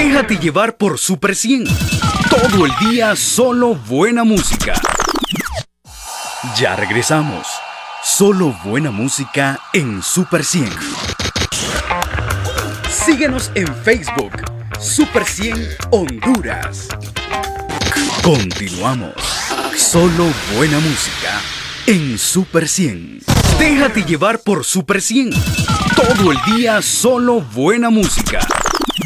Déjate llevar por Super 100. Todo el día solo buena música. Ya regresamos. Solo buena música en Super 100. Síguenos en Facebook, Super 100 Honduras. Continuamos. Solo buena música en Super 100. Déjate llevar por Super 100. Todo el día solo buena música.